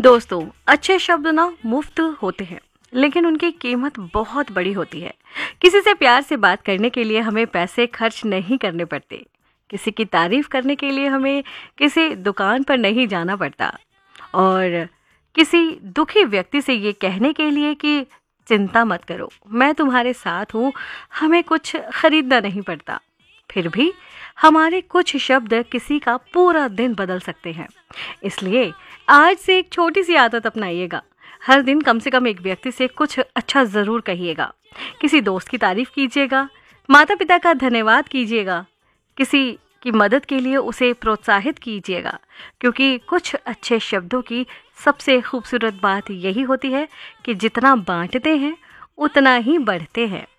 दोस्तों, अच्छे शब्द ना मुफ्त होते हैं, लेकिन उनकी कीमत बहुत बड़ी होती है। किसी से प्यार से बात करने के लिए हमें पैसे खर्च नहीं करने पड़ते। किसी की तारीफ करने के लिए हमें किसी दुकान पर नहीं जाना पड़ता। और किसी दुखी व्यक्ति से ये कहने के लिए कि चिंता मत करो, मैं तुम्हारे साथ हूँ, हमें कुछ खरीदना नहीं पड़ता। फिर भी हमारे कुछ शब्द किसी का पूरा दिन बदल सकते हैं। इसलिए आज से एक छोटी सी आदत अपनाइएगा। हर दिन कम से कम एक व्यक्ति से कुछ अच्छा ज़रूर कहिएगा। किसी दोस्त की तारीफ कीजिएगा, माता पिता का धन्यवाद कीजिएगा, किसी की मदद के लिए उसे प्रोत्साहित कीजिएगा। क्योंकि कुछ अच्छे शब्दों की सबसे खूबसूरत बात यही होती है कि जितना बांटते हैं उतना ही बढ़ते हैं।